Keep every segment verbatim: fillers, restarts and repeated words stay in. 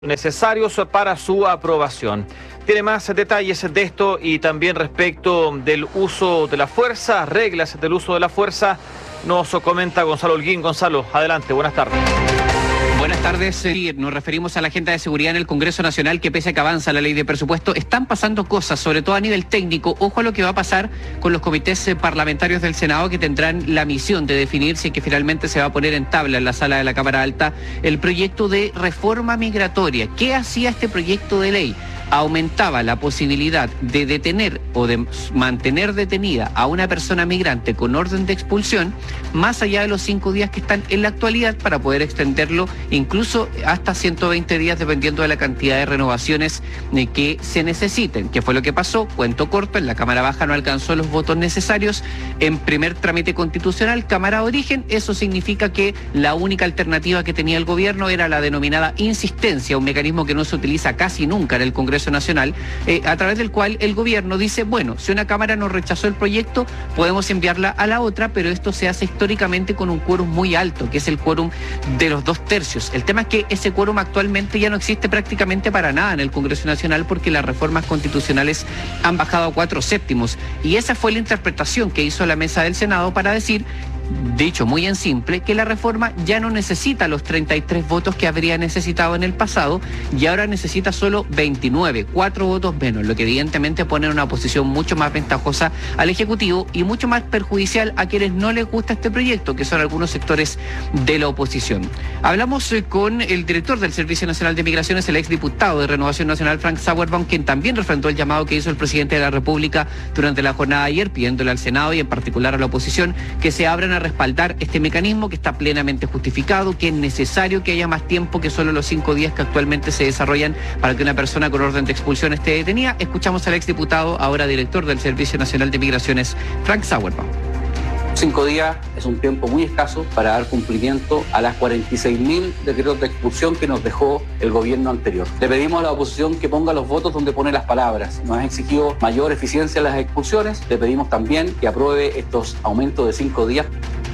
necesarios para su aprobación. Tiene más detalles de esto y también respecto del uso de la fuerza, reglas del uso de la fuerza, nos comenta Gonzalo Holguín. Gonzalo, adelante, buenas tardes. Buenas tardes. Nos referimos a la agenda de seguridad en el Congreso Nacional, que pese a que avanza la ley de presupuesto, están pasando cosas, sobre todo a nivel técnico. Ojo a lo que va a pasar con los comités parlamentarios del Senado, que tendrán la misión de definir si es que finalmente se va a poner en tabla en la sala de la Cámara Alta el proyecto de reforma migratoria. ¿Qué hacía este proyecto de ley? Aumentaba la posibilidad de detener o de mantener detenida a una persona migrante con orden de expulsión más allá de los cinco días que están en la actualidad, para poder extenderlo incluso hasta ciento veinte días, dependiendo de la cantidad de renovaciones que se necesiten. ¿Qué fue lo que pasó? Cuento corto: en la Cámara Baja no alcanzó los votos necesarios en primer trámite constitucional, Cámara de Origen. Eso significa que la única alternativa que tenía el gobierno era la denominada insistencia, un mecanismo que no se utiliza casi nunca en el Congreso Nacional, eh, a través del cual el gobierno dice, bueno, si una Cámara nos rechazó el proyecto, podemos enviarla a la otra, pero esto se hace históricamente con un quórum muy alto, que es el quórum de los dos tercios. El tema es que ese quórum actualmente ya no existe prácticamente para nada en el Congreso Nacional, porque las reformas constitucionales han bajado a cuatro séptimos, y esa fue la interpretación que hizo la mesa del Senado para decir, dicho muy en simple, que la reforma ya no necesita los treinta y tres votos que habría necesitado en el pasado, y ahora necesita solo veintinueve, cuatro votos menos, lo que evidentemente pone en una posición mucho más ventajosa al Ejecutivo y mucho más perjudicial a quienes no les gusta este proyecto, que son algunos sectores de la oposición. Hablamos eh, con el director del Servicio Nacional de Migraciones, el exdiputado de Renovación Nacional, Frank Sauerbaum, quien también refrendó el llamado que hizo el presidente de la República durante la jornada de ayer, pidiéndole al Senado y en particular a la oposición que se abran a respaldar este mecanismo, que está plenamente justificado, que es necesario que haya más tiempo que solo los cinco días que actualmente se desarrollan para que una persona con orden de expulsión esté detenida. Escuchamos al exdiputado, ahora director del Servicio Nacional de Migraciones, Frank Sauerbaum. Cinco días es un tiempo muy escaso para dar cumplimiento a las cuarenta y seis mil decretos de expulsión que nos dejó el gobierno anterior. Le pedimos a la oposición que ponga los votos donde pone las palabras. Nos ha exigido mayor eficiencia en las expulsiones. Le pedimos también que apruebe estos aumentos de cinco días.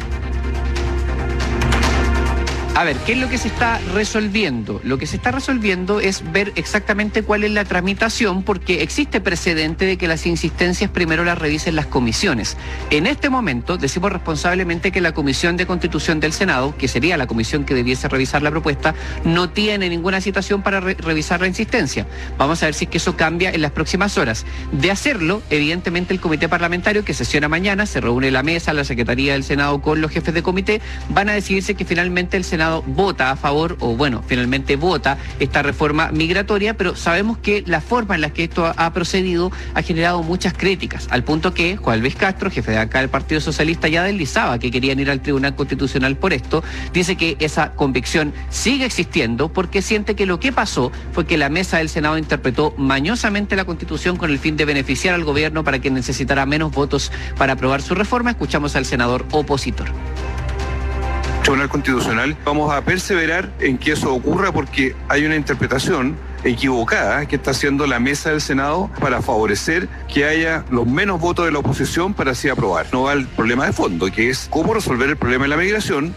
A ver, ¿qué es lo que se está resolviendo? Lo que se está resolviendo es ver exactamente cuál es la tramitación, porque existe precedente de que las insistencias primero las revisen las comisiones. En este momento decimos responsablemente que la Comisión de Constitución del Senado, que sería la comisión que debiese revisar la propuesta, no tiene ninguna citación para re revisar la insistencia. Vamos a ver si es que eso cambia en las próximas horas. De hacerlo, evidentemente el comité parlamentario, que sesiona mañana, se reúne la mesa, la Secretaría del Senado con los jefes de comité, van a decidirse que finalmente el Senado vota a favor, o bueno, finalmente vota esta reforma migratoria, pero sabemos que la forma en la que esto ha procedido ha generado muchas críticas, al punto que Juan Luis Castro, jefe de acá del Partido Socialista, ya deslizaba que querían ir al Tribunal Constitucional por esto. Dice que esa convicción sigue existiendo porque siente que lo que pasó fue que la mesa del Senado interpretó mañosamente la Constitución con el fin de beneficiar al gobierno para que necesitara menos votos para aprobar su reforma. Escuchamos al senador opositor. Tribunal Constitucional, vamos a perseverar en que eso ocurra, porque hay una interpretación equivocada que está haciendo la mesa del Senado para favorecer que haya los menos votos de la oposición para así aprobar. No va al problema de fondo, que es cómo resolver el problema de la migración.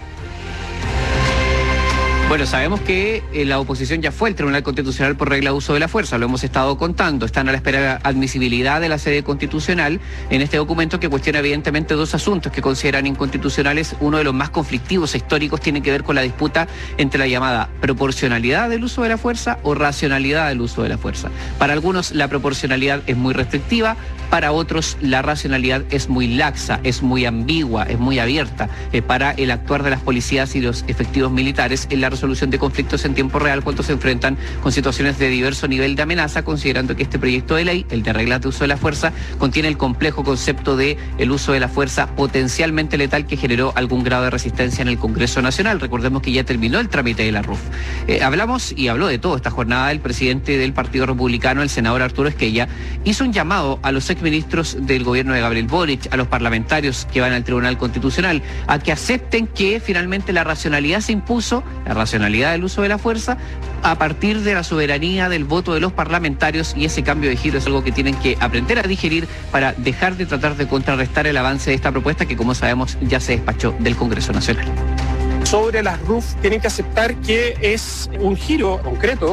Bueno, sabemos que eh, la oposición ya fue al Tribunal Constitucional por regla de uso de la fuerza, lo hemos estado contando. Están a la espera de la admisibilidad de la sede constitucional en este documento, que cuestiona evidentemente dos asuntos que consideran inconstitucionales. Uno de los más conflictivos e históricos tiene que ver con la disputa entre la llamada proporcionalidad del uso de la fuerza o racionalidad del uso de la fuerza. Para algunos la proporcionalidad es muy restrictiva, para otros la racionalidad es muy laxa, es muy ambigua, es muy abierta eh, para el actuar de las policías y los efectivos militares en la resolución de conflictos en tiempo real cuando se enfrentan con situaciones de diverso nivel de amenaza, considerando que este proyecto de ley, el de reglas de uso de la fuerza, contiene el complejo concepto de el uso de la fuerza potencialmente letal, que generó algún grado de resistencia en el Congreso Nacional. Recordemos que ya terminó el trámite de la R U F. Eh, hablamos y habló de todo esta jornada el presidente del Partido Republicano, el senador Arturo Esquella. Hizo un llamado a los exministros del gobierno de Gabriel Boric, a los parlamentarios que van al Tribunal Constitucional, a que acepten que finalmente la racionalidad se impuso, la racionalidad del uso de la fuerza, a partir de la soberanía del voto de los parlamentarios, y ese cambio de giro es algo que tienen que aprender a digerir para dejar de tratar de contrarrestar el avance de esta propuesta que, como sabemos, ya se despachó del Congreso Nacional. sobre las R U F tienen que aceptar que es un giro concreto